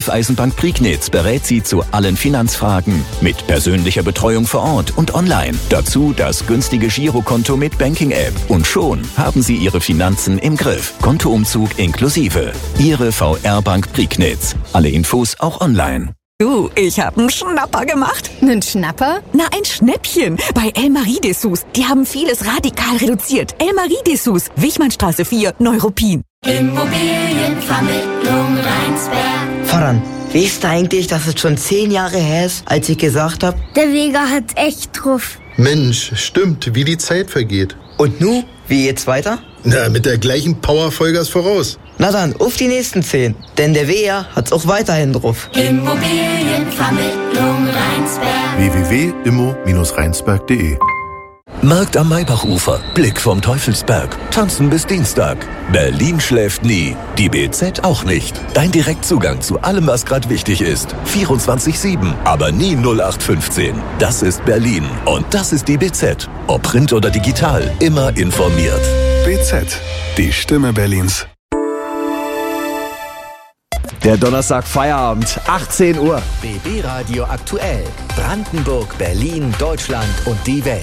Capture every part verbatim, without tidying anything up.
Raiffeisenbank Prignitz berät Sie zu allen Finanzfragen mit persönlicher Betreuung vor Ort und online. Dazu das günstige Girokonto mit Banking-App. Und schon haben Sie Ihre Finanzen im Griff. Kontoumzug inklusive. Ihre V R-Bank Prignitz. Alle Infos auch online. Du, ich hab einen Schnapper gemacht. Einen Schnapper? Na, ein Schnäppchen. Bei Elmarie Dessous. Die haben vieles radikal reduziert. Elmarie Dessous, Wichmannstraße vier, Neuruppin. Immobilienvermittlung Rheinsberg. Voran, weißt du eigentlich, dass es schon zehn Jahre her ist, als ich gesagt habe? Der Vega hat echt drauf. Mensch, stimmt, wie die Zeit vergeht. Und nu, wie geht's weiter? Na, mit der gleichen Power Vollgas voraus. Na dann, auf die nächsten zehn. Denn der Vega hat's auch weiterhin drauf. Immobilienvermittlung Rheinsberg. w w w punkt immo Bindestrich rheinsberg punkt de Markt am Maybachufer, Blick vom Teufelsberg, tanzen bis Dienstag. Berlin schläft nie, die B Z auch nicht. Dein Direktzugang zu allem, was gerade wichtig ist. vierundzwanzig sieben, aber nie null acht fünfzehn. Das ist Berlin und das ist die B Z. Ob Print oder digital, immer informiert. B Z, die Stimme Berlins. Der Donnerstag Feierabend, achtzehn Uhr. B B Radio aktuell. Brandenburg, Berlin, Deutschland und die Welt.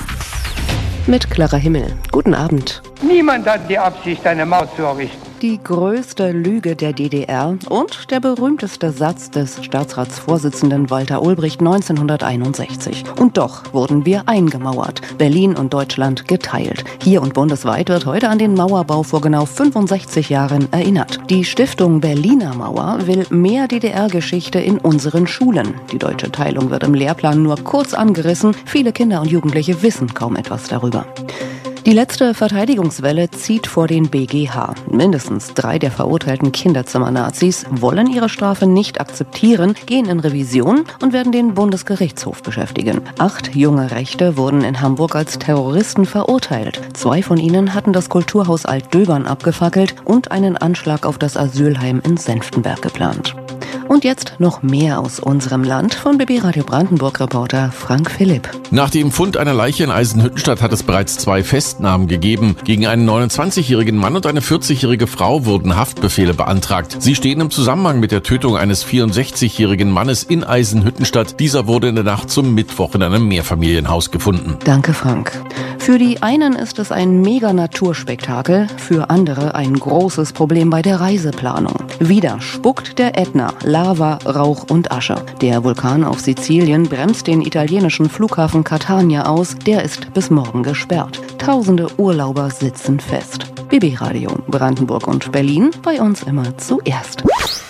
Mit Clara Himmel. Guten Abend. Niemand hat die Absicht, eine Mauer zu errichten. Die größte Lüge der D D R und der berühmteste Satz des Staatsratsvorsitzenden Walter Ulbricht neunzehnhunderteinundsechzig. Und doch wurden wir eingemauert, Berlin und Deutschland geteilt. Hier und bundesweit wird heute an den Mauerbau vor genau fünfundsechzig Jahren erinnert. Die Stiftung Berliner Mauer will mehr D D R-Geschichte in unseren Schulen. Die deutsche Teilung wird im Lehrplan nur kurz angerissen. Viele Kinder und Jugendliche wissen kaum etwas darüber. Die letzte Verteidigungswelle zieht vor den B G H. Mindestens drei der verurteilten Kinderzimmer-Nazis wollen ihre Strafe nicht akzeptieren, gehen in Revision und werden den Bundesgerichtshof beschäftigen. Acht junge Rechte wurden in Hamburg als Terroristen verurteilt. Zwei von ihnen hatten das Kulturhaus Altdöbern abgefackelt und einen Anschlag auf das Asylheim in Senftenberg geplant. Und jetzt noch mehr aus unserem Land von B B Radio Brandenburg-Reporter Frank Philipp. Nach dem Fund einer Leiche in Eisenhüttenstadt hat es bereits zwei Festnahmen gegeben. Gegen einen neunundzwanzigjährigen Mann und eine vierzigjährige Frau wurden Haftbefehle beantragt. Sie stehen im Zusammenhang mit der Tötung eines vierundsechzigjährigen Mannes in Eisenhüttenstadt. Dieser wurde in der Nacht zum Mittwoch in einem Mehrfamilienhaus gefunden. Danke, Frank. Für die einen ist es ein Mega-Naturspektakel, für andere ein großes Problem bei der Reiseplanung. Wieder spuckt der Ätna Lava, Rauch und Asche. Der Vulkan auf Sizilien bremst den italienischen Flughafen Catania aus. Der ist bis morgen gesperrt. Tausende Urlauber sitzen fest. B B Radio Brandenburg und Berlin, bei uns immer zuerst.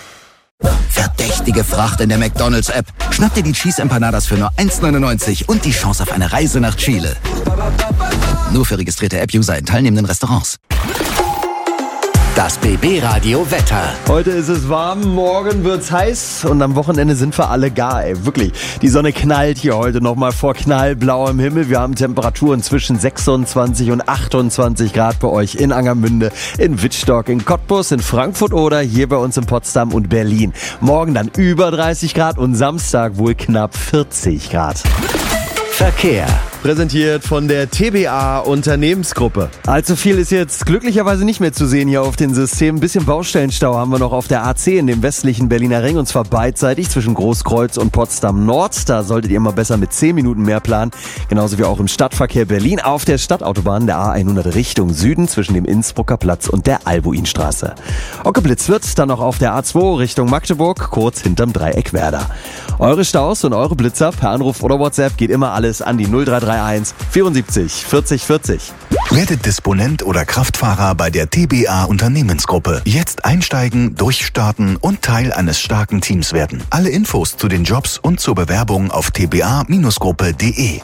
Verdächtige Fracht in der McDonald's-App. Schnapp dir die Cheese Empanadas für nur eins neunundneunzig und die Chance auf eine Reise nach Chile. Nur für registrierte App-User in teilnehmenden Restaurants. Das B B Radio Wetter. Heute ist es warm, morgen wird's heiß und am Wochenende sind wir alle gar, ey, wirklich. Die Sonne knallt hier heute nochmal vor knallblauem Himmel. Wir haben Temperaturen zwischen sechsundzwanzig und achtundzwanzig Grad bei euch in Angermünde, in Wittstock, in Cottbus, in Frankfurt oder hier bei uns in Potsdam und Berlin. Morgen dann über dreißig Grad und Samstag wohl knapp vierzig Grad. Verkehr. Präsentiert von der T B A Unternehmensgruppe. Allzu viel ist jetzt glücklicherweise nicht mehr zu sehen hier auf den Systemen. Ein bisschen Baustellenstau haben wir noch auf der A zehn in dem westlichen Berliner Ring und zwar beidseitig zwischen Großkreuz und Potsdam Nord. Da solltet ihr mal besser mit zehn Minuten mehr planen. Genauso wie auch im Stadtverkehr Berlin auf der Stadtautobahn der A hundert Richtung Süden zwischen dem Innsbrucker Platz und der Albuinstraße. Geblitzt wird dann noch auf der A zwei Richtung Magdeburg, kurz hinterm Dreieck Werder. Eure Staus und eure Blitzer per Anruf oder WhatsApp geht immer alles an die null drei drei eins vierundsiebzig vierzig vierzig. Werdet Disponent oder Kraftfahrer bei der T B A Unternehmensgruppe. Jetzt einsteigen, durchstarten und Teil eines starken Teams werden. Alle Infos zu den Jobs und zur Bewerbung auf t b a Gruppe punkt de.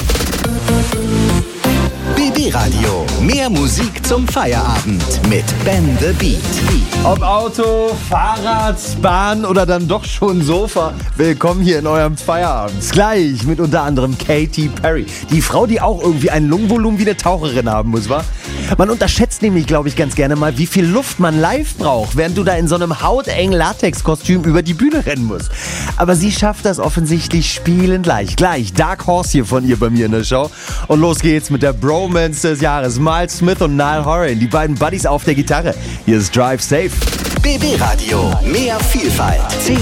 B B Radio. Mehr Musik zum Feierabend mit Ben the Beat. Ob Auto, Fahrrad, Bahn oder dann doch schon Sofa, willkommen hier in eurem Feierabend. Gleich mit unter anderem Katy Perry. Die Frau, die auch irgendwie ein Lungenvolumen wie eine Taucherin haben muss, wa? Man unterschätzt nämlich, glaube ich, ganz gerne mal, wie viel Luft man live braucht, während du da in so einem hautengen Latexkostüm über die Bühne rennen musst. Aber sie schafft das offensichtlich spielend leicht. Gleich Dark Horse hier von ihr bei mir in der Show. Und los geht's mit der Bromance des Jahres. Miles Smith und Niall Horan, die beiden Buddies auf der Gitarre. Hier ist Drive Safe. B B Radio. Mehr Vielfalt.